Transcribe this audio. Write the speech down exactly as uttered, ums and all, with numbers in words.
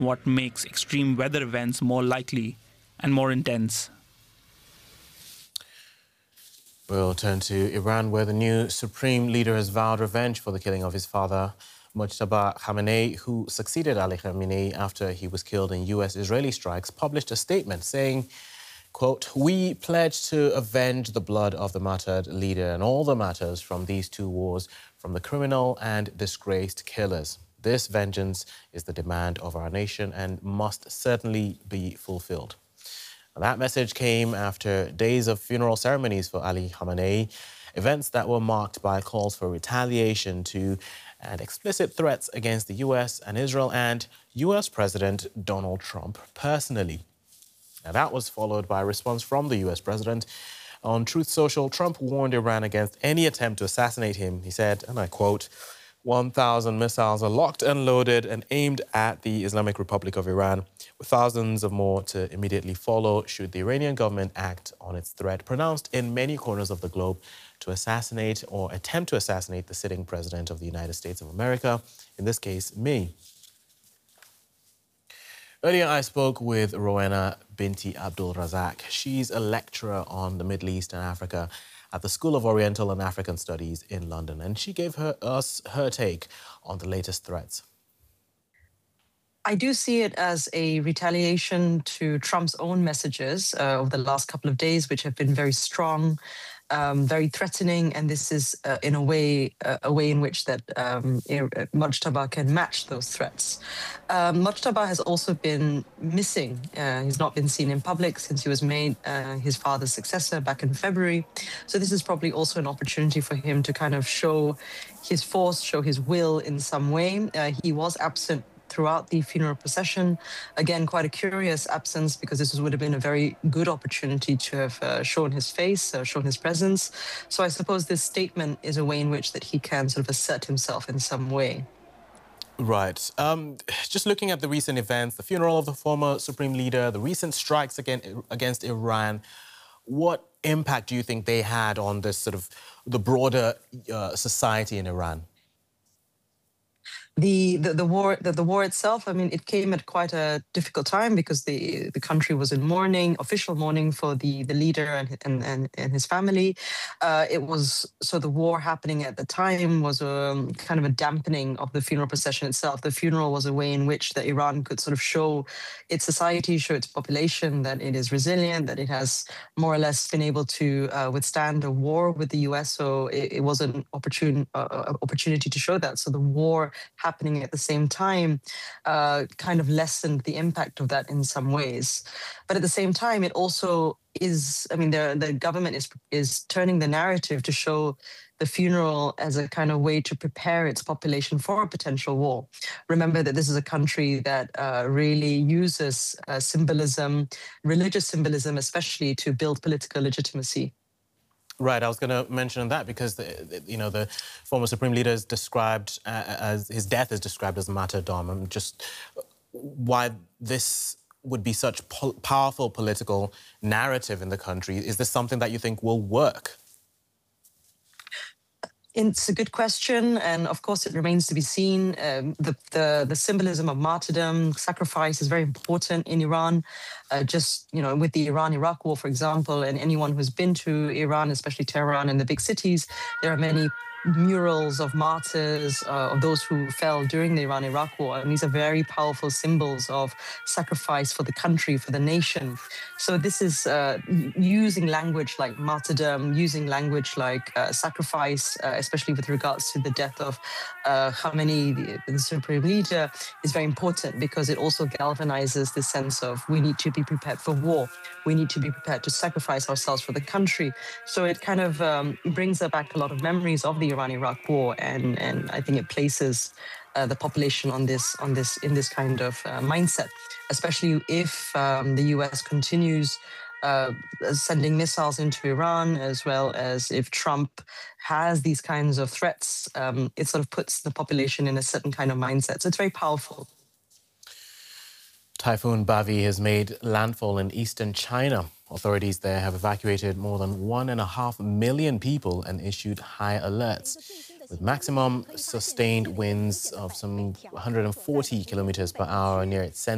what makes extreme weather events more likely and more intense. We'll turn to Iran, where the new supreme leader has vowed revenge for the killing of his father, Mojtaba Khamenei, who succeeded Ali Khamenei after he was killed in U S-Israeli strikes, published a statement saying, quote, "We pledge to avenge the blood of the martyred leader and all the martyrs from these two wars, from the criminal and disgraced killers. This vengeance is the demand of our nation and must certainly be fulfilled." That message came after days of funeral ceremonies for Ali Khamenei, events that were marked by calls for retaliation to and explicit threats against the U S and Israel and U S President Donald Trump personally. Now, that was followed by a response from the U S president. On Truth Social, Trump warned Iran against any attempt to assassinate him. He said, and I quote, one thousand missiles are locked and loaded and aimed at the Islamic Republic of Iran, with thousands of more to immediately follow should the Iranian government act on its threat pronounced in many corners of the globe to assassinate or attempt to assassinate the sitting president of the United States of America, in this case, me. Earlier, I spoke with Rowena Binti Abdul Razak. She's a lecturer on the Middle East and Africa at the School of Oriental and African Studies in London, and she gave her, us her take on the latest threats. I do see it as a retaliation to Trump's own messages uh, over the last couple of days, which have been very strong, um, very threatening, and this is uh, in a way uh, a way in which that um, Mojtaba can match those threats. Um, Mojtaba has also been missing. Uh, he's not been seen in public since he was made uh, his father's successor back in February. So this is probably also an opportunity for him to kind of show his force, show his will in some way. Uh, he was absent throughout the funeral procession. Again, quite a curious absence because this would have been a very good opportunity to have uh, shown his face, uh, shown his presence. So I suppose this statement is a way in which that he can sort of assert himself in some way. Right. Um, just looking at the recent events, the funeral of the former supreme leader, the recent strikes against, against Iran, what impact do you think they had on this sort of the broader uh, society in Iran? The, the the war the, the war itself, I mean, it came at quite a difficult time because the the country was in mourning, official mourning for the the leader and and and, and his family. Uh, it was so the war happening at the time was a kind of a dampening of the funeral procession itself. The funeral was a way in which that Iran could sort of show its society, show its population that it is resilient, that it has more or less been able to uh, withstand a war with the U S. So it, it was an opportune uh, opportunity to show that. So the war happening at the same time uh, kind of lessened the impact of that in some ways. But at the same time, it also is, I mean, the, the government is, is turning the narrative to show the funeral as a kind of way to prepare its population for a potential war. Remember that this is a country that uh, really uses uh, symbolism, religious symbolism especially, to build political legitimacy. Right, I was going to mention that because, the, the, you know, the former Supreme Leader is described uh, as, his death is described as martyrdom, and just why this would be such po powerful political narrative in the country. Is this something that you think will work? It's a good question, and of course it remains to be seen. Um, the, the the symbolism of martyrdom, sacrifice is very important in Iran. Uh, just, you know, with the Iran-Iraq war, for example, and anyone who's been to Iran, especially Tehran and the big cities, there are many murals of martyrs, uh, of those who fell during the Iran-Iraq war. And these are very powerful symbols of sacrifice for the country, for the nation. So this is uh, using language like martyrdom, using language like uh, sacrifice, uh, especially with regards to the death of uh, Khamenei, the, the supreme leader, is very important because it also galvanizes the sense of we need to be prepared for war. We need to be prepared to sacrifice ourselves for the country. So it kind of um, brings back a lot of memories of the Iran-Iraq war, and and I think it places uh, the population on this on this in this kind of uh, mindset, especially if um, the U S continues uh, sending missiles into Iran, as well as if Trump has these kinds of threats. Um, it sort of puts the population in a certain kind of mindset. So it's very powerful. Typhoon Bavi has made landfall in eastern China. Authorities there have evacuated more than one and a half million people and issued high alerts, with maximum sustained winds of some one hundred forty kilometers per hour near its center.